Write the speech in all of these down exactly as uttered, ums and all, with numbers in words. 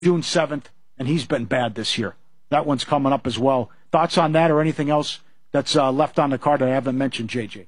June seventh, and he's been bad this year. That one's coming up as well. Thoughts on that or anything else that's uh, left on the card that I haven't mentioned, J J?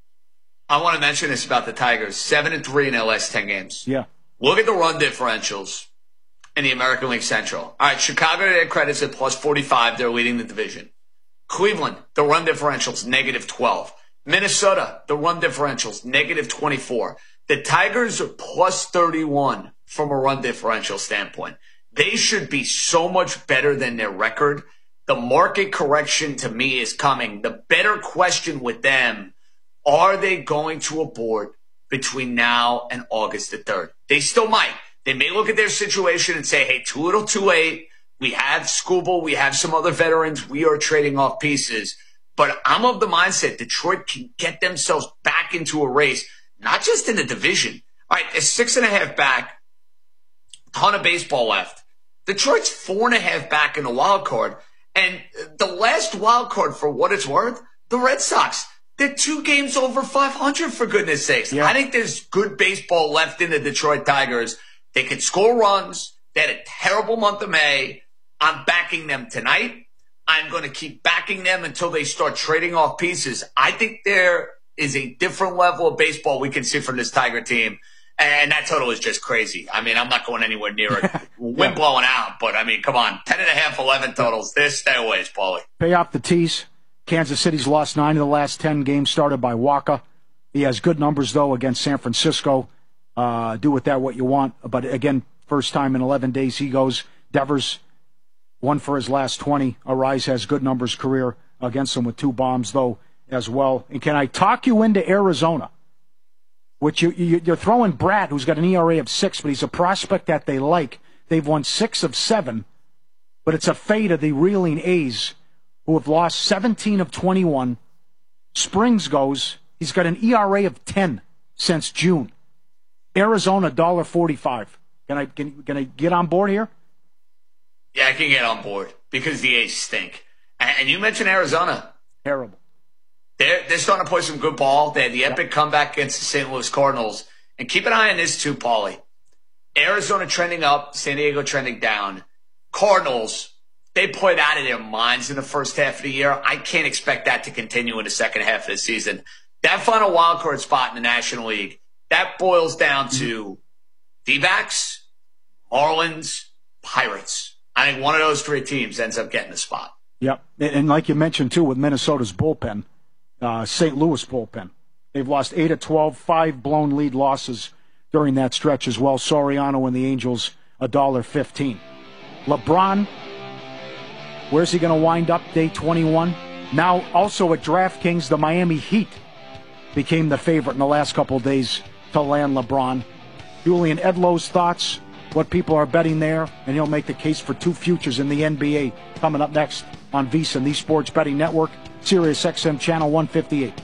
I want to mention this about the Tigers. Seven and three in their last ten games. Yeah. Look at the run differentials in the American League Central. All right, Chicago, to their credit, is at plus forty-five. They're leading the division. Cleveland, the run differential's negative twelve. Minnesota, the run differential's negative twenty-four. The Tigers are plus thirty-one from a run differential standpoint. They should be so much better than their record. The market correction to me is coming. The better question with them, are they going to abort between now and August the third? They still might. They may look at their situation and say, hey, too little, too late. We have Skubal. We have some other veterans. We are trading off pieces. But I'm of the mindset Detroit can get themselves back into a race, not just in the division. All right, it's six and a half back, ton of baseball left. Detroit's four and a half back in the wild card. And the last wild card, for what it's worth, the Red Sox, they're two games over five hundred, for goodness sakes. Yeah. I think there's good baseball left in the Detroit Tigers. They can score runs. They had a terrible month of May. I'm backing them tonight. I'm going to keep backing them until they start trading off pieces. I think there is a different level of baseball we can see from this Tiger team. And that total is just crazy. I mean, I'm not going anywhere near it. Wind yeah. blowing out, but I mean, come on. ten and a half, eleven totals. This, stay away, Paulie. Pay off the tees. Kansas City's lost nine of the last ten games started by Waka. He has good numbers, though, against San Francisco. Uh, do with that what you want. But again, first time in eleven days he goes. Devers, one for his last twenty. Arise has good numbers career against him with two bombs, though, as well. And can I talk you into Arizona? Which you, you, you're throwing Bratt, who's got an E R A of six, but he's a prospect that they like. They've won six of seven, but it's a fate of the reeling A's, who have lost seventeen of twenty-one. Springs goes, he's got an E R A of ten since June. Arizona, one dollar forty-five. Can I, can, can I get on board here? Yeah, I can get on board because the A's stink. And you mentioned Arizona. Terrible. They're, they're starting to play some good ball. They had the epic comeback against the Saint Louis Cardinals. And keep an eye on this too, Paulie. Arizona trending up, San Diego trending down. Cardinals, they played out of their minds in the first half of the year. I can't expect that to continue in the second half of the season. That final wildcard spot in the National League, that boils down to D-backs, Marlins, Pirates. I think one of those three teams ends up getting the spot. Yep. And like you mentioned, too, with Minnesota's bullpen, uh, Saint Louis bullpen, they've lost eight of twelve, five blown lead losses during that stretch as well. Soriano and the Angels, one dollar fifteen. LeBron, where's he going to wind up day twenty-one? Now, also at DraftKings, the Miami Heat became the favorite in the last couple of days to land LeBron. Julian Edlow's thoughts, what people are betting there, and he'll make the case for two futures in the N B A coming up next on VSiN, the Sports Betting Network, Sirius X M Channel one fifty-eight.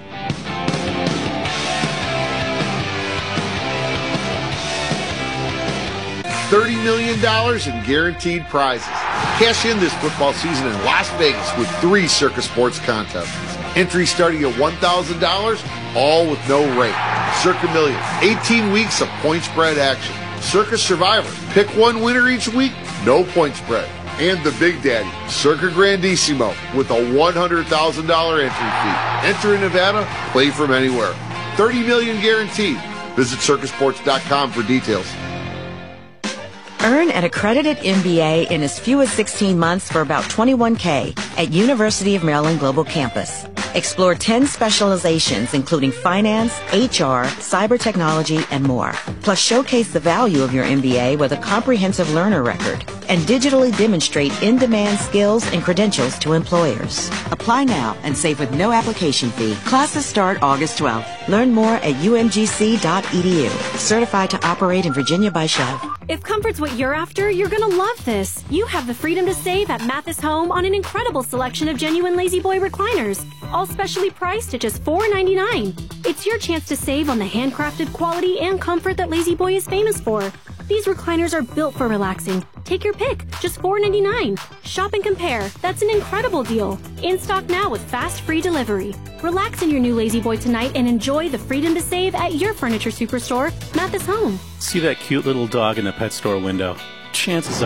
thirty million dollars in guaranteed prizes. Cash in this football season in Las Vegas with three Circus Sports contests. Entry starting at one thousand dollars, all with no rate. Circa Million, eighteen weeks of point spread action. Circus Survivor, pick one winner each week, no point spread. And the Big Daddy, Circa Grandissimo, with a one hundred thousand dollars entry fee. Enter in Nevada, play from anywhere. thirty million dollars guaranteed. Visit circus sports dot com for details. Earn an accredited M B A in as few as sixteen months for about twenty-one thousand dollars at University of Maryland Global Campus. Explore ten specializations, including finance, H R, cyber technology, and more. Plus, showcase the value of your M B A with a comprehensive learner record and digitally demonstrate in-demand skills and credentials to employers. Apply now and save with no application fee. Classes start August twelfth. Learn more at u m g c dot e d u. Certified to operate in Virginia by Chev. If comfort's what you're after, you're going to love this. You have the freedom to save at Mathis Home on an incredible selection of genuine Lazy Boy recliners, all specially priced at just four ninety-nine. It's your chance to save on the handcrafted quality and comfort that Lazy Boy is famous for. These recliners are built for relaxing. Take your pick, just four ninety-nine. Shop and compare. That's an incredible deal. In stock now with fast free delivery. Relax in your new Lazy Boy tonight and enjoy the freedom to save at your furniture superstore, Mathis Home. See that cute little dog in the pet store window? chances